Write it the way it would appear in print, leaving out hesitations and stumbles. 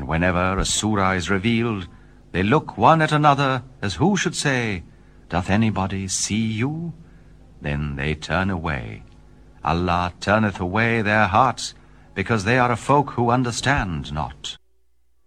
And whenever a surah is revealed, they look one at another, as who should say, Doth anybody see you? Then they turn away. Allah turneth away their hearts, because they are a folk who understand not.